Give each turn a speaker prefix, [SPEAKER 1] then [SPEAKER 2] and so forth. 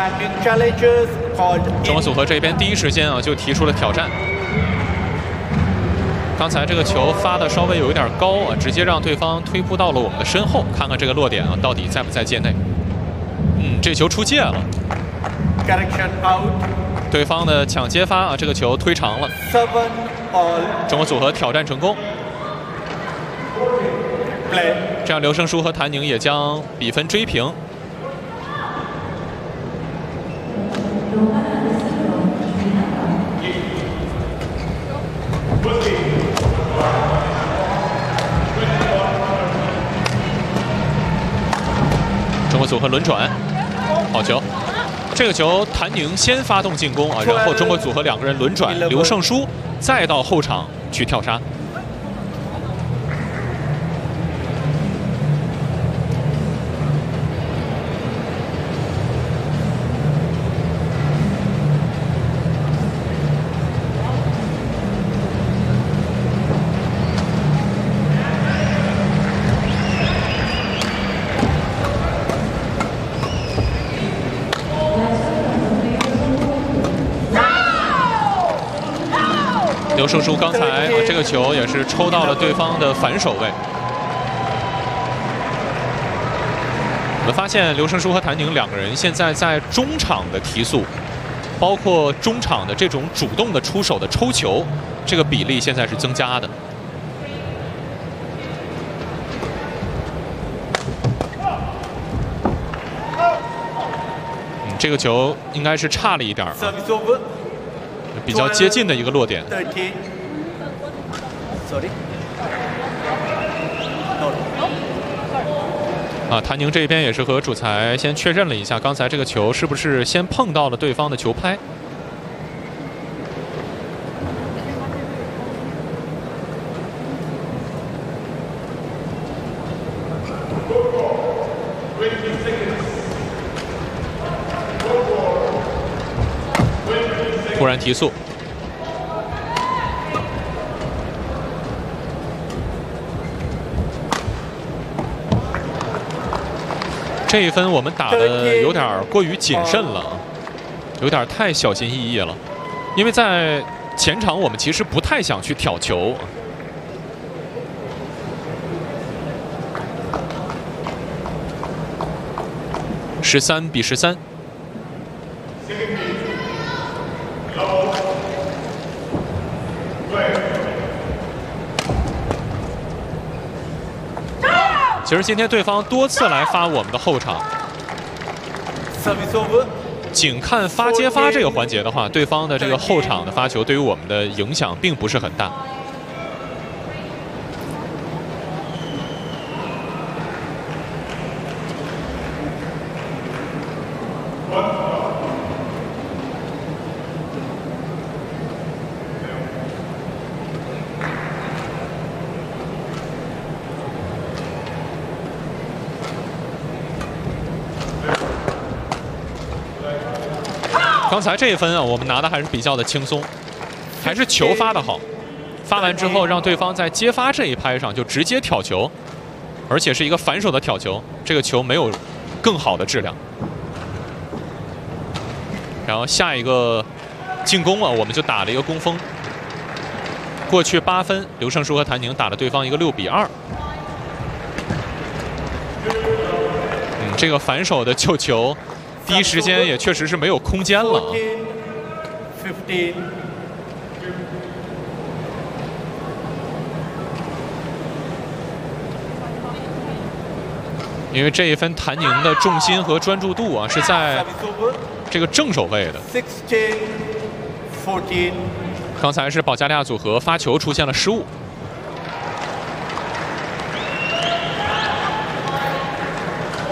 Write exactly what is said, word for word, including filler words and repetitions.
[SPEAKER 1] 中国组合这边第一时间啊就提出了挑战。刚才这个球发的稍微有一点高啊，直接让对方推扑到了我们的身后，看看这个落点啊到底在不在界内。嗯，这球出界了。对方的抢接发啊，这个球推长了。中国组合挑战成功。这样刘胜书和谭宁也将比分追平。中国组合轮转，好球！这个球谭宁先发动进攻啊，然后中国组合两个人轮转，刘胜书再到后场去跳杀。刘胜书刚才啊，这个球也是抽到了对方的反手位。我们发现刘胜书和谭宁两个人现在在中场的提速，包括中场的这种主动的出手的抽球，这个比例现在是增加的。嗯，这个球应该是差了一点啊。比较接近的一个落点。啊，谭宁这边也是和主裁先确认了一下，刚才这个球是不是先碰到了对方的球拍。突然提速，这一分我们打的有点过于谨慎了，有点太小心翼翼了，因为在前场我们其实不太想去挑球。十三比十三。其实今天对方多次来发我们的后场，仅看发接发这个环节的话，对方的这个后场的发球对于我们的影响并不是很大。刚才这一分啊，我们拿的还是比较的轻松，还是球发的好。发完之后，让对方在接发这一拍上就直接挑球，而且是一个反手的挑球，这个球没有更好的质量。然后下一个进攻啊，我们就打了一个攻锋。过去八分，刘胜书和谭宁打了对方一个六比二。嗯，这个反手的救球。第一时间也确实是没有空间了。因为这一分谭宁的重心和专注度啊是在这个正手位的。刚才是保加利亚组合发球出现了失误。